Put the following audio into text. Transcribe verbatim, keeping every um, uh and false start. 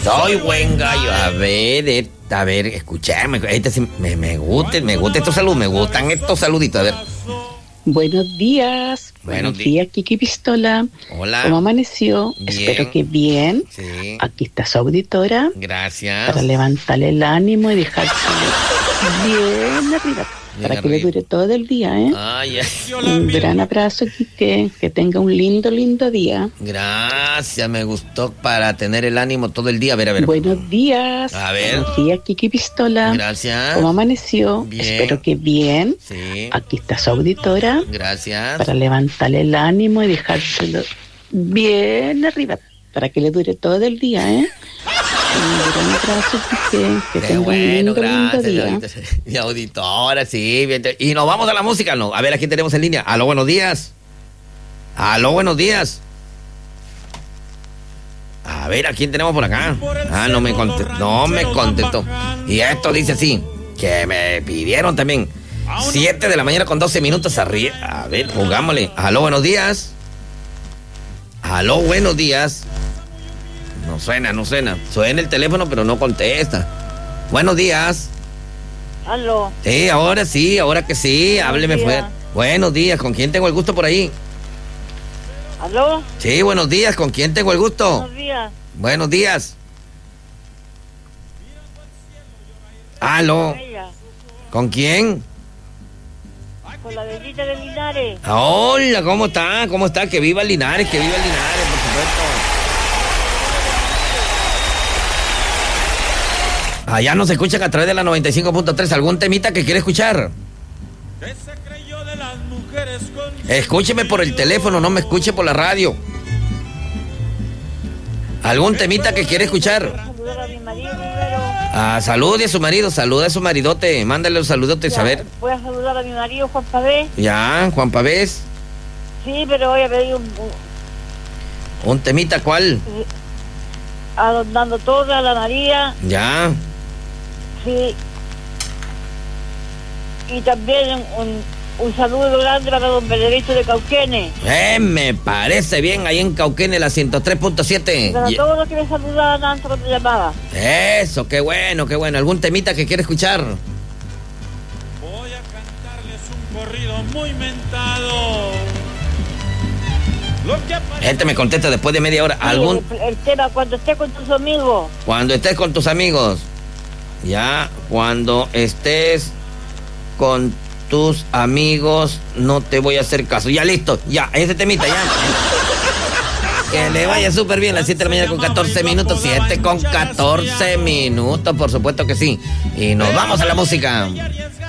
Soy buen gallo. A ver, eh, a ver, escuchame. Este sí, me, me gusta, me gusta estos saludos, me gustan estos saluditos. A ver. Buenos días. Buenos Buenos días, Kiki Pistola. Hola. ¿Cómo amaneció? Bien. Espero que bien. Sí. Aquí está su auditora Gracias. para levantarle el ánimo y dejarse bien arriba. Bien Para que le arriba. dure todo el día, ¿eh? Ay, ay. Un gran abrazo, Kike. Que tenga un lindo, lindo día. Gracias, me gustó para tener el ánimo todo el día. A ver, a ver. Buenos días. A ver. Buenos días, Kiki Pistola. Gracias. ¿Cómo amaneció? Bien. Espero que bien. Sí. Aquí está su auditora Gracias. para levantarle el ánimo y dejárselo bien arriba, para que le dure todo el día, ¿eh? Un gran abrazo, Kike. Que Qué tenga un bueno, lindo, lindo gracias, día. auditora. Mi auditora, sí. Bien. Y nos vamos a la música, ¿no? A ver, ¿a quién tenemos en línea? Aló, buenos días. Aló, buenos días. A ver, ¿a quién tenemos por acá? Ah, no me contestó. No me contestó. Y esto dice así, que me pidieron también. siete de la mañana con doce minutos arriba. A ver, pongámosle. Aló, buenos días. Aló, buenos días. No suena, no suena. Suena el teléfono, pero no contesta. Buenos días. Aló. Sí, ahora sí, ahora que sí. Buenos Hábleme días. fuerte. Buenos días, ¿con quién tengo el gusto por ahí? ¿Aló? Sí, buenos días, ¿con quién tengo el gusto? Buenos días. Buenos días. Aló, Ella, ¿con quién? con la bendita de Linares. Hola, ¿cómo está? ¿Cómo está? Que viva Linares, que viva Linares, por supuesto. Allá nos escuchan a través de la noventa y cinco punto tres. ¿Algún temita que quiere escuchar? Escúcheme por el teléfono, no me escuche por la radio. ¿Algún temita que quiere escuchar? Saludar a mi marido primero. Ah, salude a su marido, salude a su maridote, mándale los saludotes, a ver. Voy a saludar a mi marido, Juan Pabé. Ya, Juan Pavés, Sí, pero voy a pedir un, un- un temita, ¿cuál? a don Dando Torres, a la María. Ya, Sí. Y también un, un saludo grande para don Benedicto de Cauquenes. eh, me parece bien, ahí en Cauquenes, la ciento tres punto siete. Y para todos los que me saludaban antes cuando llamaba. Eso, qué bueno, qué bueno. ¿Algún temita que quiere escuchar? Voy a cantarles un corrido muy mentado. Lo que aparece- Gente me contesta después de media hora. Sí, ¿Algún? el, el tema cuando esté con tus amigos. Cuando estés con tus amigos. Ya, cuando estés con tus amigos, no te voy a hacer caso. Ya, listo, ya, ese temita, ya. Que le vaya súper bien, las siete de la mañana con catorce minutos. siete con catorce minutos, por supuesto que sí. Y nos vamos a la música. Y arriesga